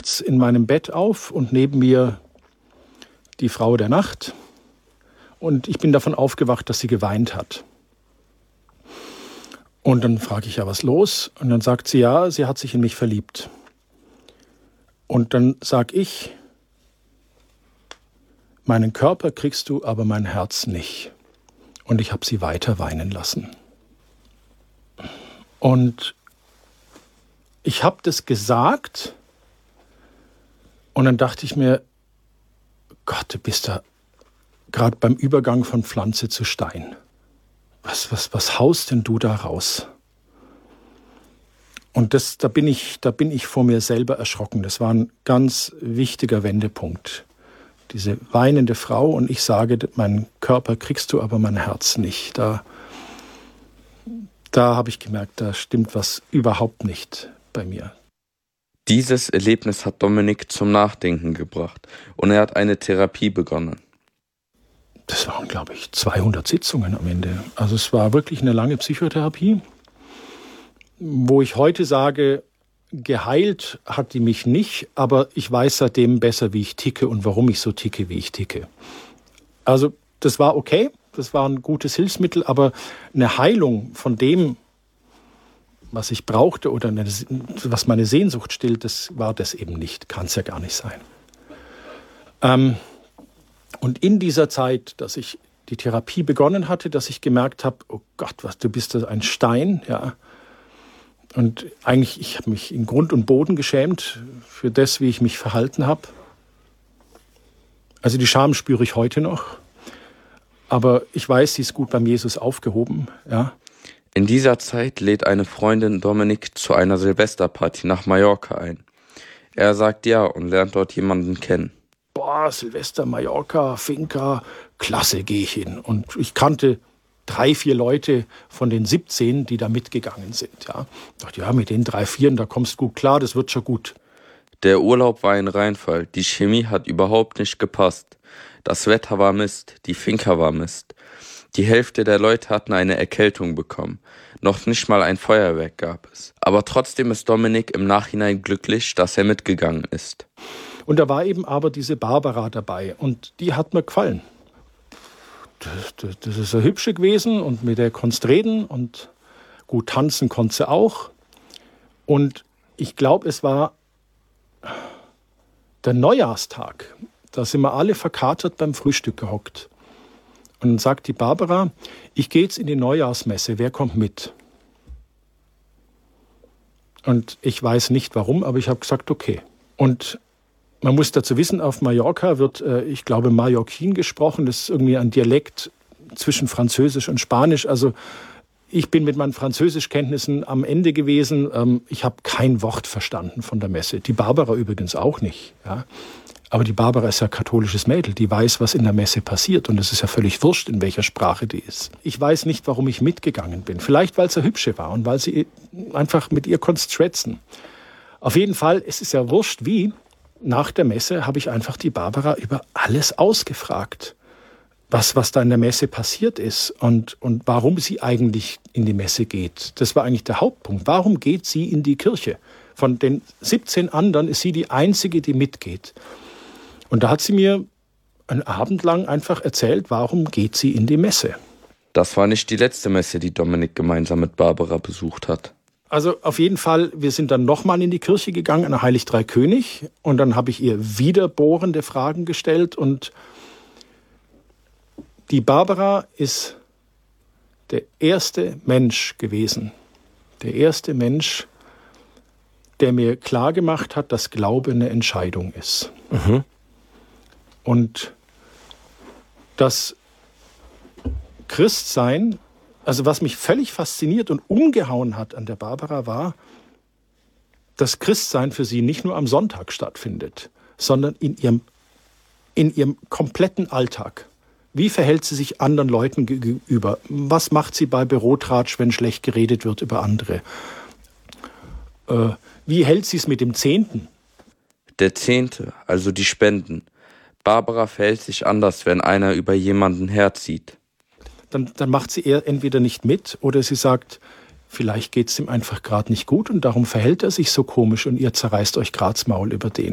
nachts in meinem Bett auf und neben mir die Frau der Nacht. Und ich bin davon aufgewacht, dass sie geweint hat. Und dann frage ich, ja, was los? Und dann sagt sie, ja, sie hat sich in mich verliebt. Und dann sage ich, meinen Körper kriegst du, aber mein Herz nicht. Und ich habe sie weiter weinen lassen. Und ich habe das gesagt und dann dachte ich mir, Gott, du bist da gerade beim Übergang von Pflanze zu Stein. Was haust denn du da raus? Und da bin ich vor mir selber erschrocken. Das war ein ganz wichtiger Wendepunkt. Diese weinende Frau und ich sage, meinen Körper kriegst du, aber mein Herz nicht. Da habe ich gemerkt, da stimmt was überhaupt nicht bei mir. Dieses Erlebnis hat Dominik zum Nachdenken gebracht und er hat eine Therapie begonnen. Das waren, glaube ich, 200 Sitzungen am Ende. Also es war wirklich eine lange Psychotherapie, wo ich heute sage, geheilt hat die mich nicht, aber ich weiß seitdem besser, wie ich ticke und warum ich so ticke, wie ich ticke. Also das war okay, das war ein gutes Hilfsmittel, aber eine Heilung von dem, was ich brauchte oder was meine Sehnsucht stillt, das war das eben nicht. Kann es ja gar nicht sein. Und in dieser Zeit, dass ich die Therapie begonnen hatte, dass ich gemerkt habe, oh Gott, du bist ein Stein, ja. Und eigentlich, ich habe mich in Grund und Boden geschämt für das, wie ich mich verhalten habe. Also die Scham spüre ich heute noch. Aber ich weiß, sie ist gut beim Jesus aufgehoben. Ja. In dieser Zeit lädt eine Freundin Dominik zu einer Silvesterparty nach Mallorca ein. Er sagt ja und lernt dort jemanden kennen. Boah, Silvester, Mallorca, Finca, klasse, gehe ich hin. Und ich kannte 3, 4 Leute von den 17, die da mitgegangen sind. Ja. Ich dachte, ja, mit den 3, 4, da kommst du gut klar, das wird schon gut. Der Urlaub war ein Reinfall, die Chemie hat überhaupt nicht gepasst. Das Wetter war Mist, die Finca war Mist. Die Hälfte der Leute hatten eine Erkältung bekommen. Noch nicht mal ein Feuerwerk gab es. Aber trotzdem ist Dominik im Nachhinein glücklich, dass er mitgegangen ist. Und da war eben aber diese Barbara dabei und die hat mir gefallen. Das ist eine hübsche gewesen und mit der konntest reden und gut tanzen konnte sie auch. Und ich glaube, es war der Neujahrstag. Da sind wir alle verkatert beim Frühstück gehockt. Und dann sagt die Barbara, ich gehe jetzt in die Neujahrsmesse, wer kommt mit? Und ich weiß nicht warum, aber ich habe gesagt, okay. Und man muss dazu wissen, auf Mallorca wird, ich glaube, Mallorquin gesprochen. Das ist irgendwie ein Dialekt zwischen Französisch und Spanisch. Also ich bin mit meinen Französischkenntnissen am Ende gewesen. Ich habe kein Wort verstanden von der Messe. Die Barbara übrigens auch nicht. Ja. Aber die Barbara ist ja katholisches Mädel. Die weiß, was in der Messe passiert. Und es ist ja völlig wurscht, in welcher Sprache die ist. Ich weiß nicht, warum ich mitgegangen bin. Vielleicht, weil sie hübsche war und weil sie einfach mit ihr konntest schwätzen. Auf jeden Fall, es ist ja wurscht wie. Nach der Messe habe ich einfach die Barbara über alles ausgefragt, was da in der Messe passiert ist und warum sie eigentlich in die Messe geht. Das war eigentlich der Hauptpunkt. Warum geht sie in die Kirche? Von den 17 anderen ist sie die Einzige, die mitgeht. Und da hat sie mir einen Abend lang einfach erzählt, warum geht sie in die Messe. Das war nicht die letzte Messe, die Dominik gemeinsam mit Barbara besucht hat. Also auf jeden Fall, wir sind dann nochmal in die Kirche gegangen, an der Heilig Drei König. Und dann habe ich ihr wieder bohrende Fragen gestellt. Und die Barbara ist der erste Mensch gewesen. Der erste Mensch, der mir klargemacht hat, dass Glaube eine Entscheidung ist. Mhm. Und das Christsein, also was mich völlig fasziniert und umgehauen hat an der Barbara war, dass Christsein für sie nicht nur am Sonntag stattfindet, sondern in ihrem kompletten Alltag. Wie verhält sie sich anderen Leuten gegenüber? Was macht sie bei Bürotratsch, wenn schlecht geredet wird über andere? Wie hält sie es mit dem Zehnten? Der Zehnte, also die Spenden. Barbara verhält sich anders, wenn einer über jemanden herzieht. Dann macht sie eher entweder nicht mit oder sie sagt, vielleicht geht es ihm einfach gerade nicht gut und darum verhält er sich so komisch und ihr zerreißt euch grad's Maul über den.